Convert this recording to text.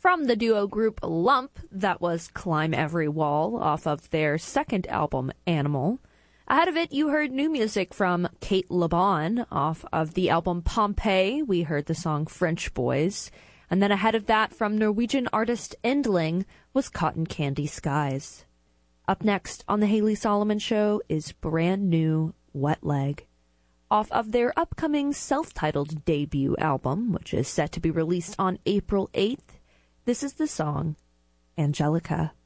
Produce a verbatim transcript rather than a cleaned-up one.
From the duo group Lump, that was Climb Every Wall off of their second album, Animal. Ahead of it, you heard new music from Kate LeBon off of the album Pompeii. We heard the song French Boys. And then ahead of that, from Norwegian artist Endling, was Cotton Candy Skies. Up next on The Haley Solomon Show is brand new Wet Leg. Off of their upcoming self-titled debut album, which is set to be released on April eighth, this is the song Angelica.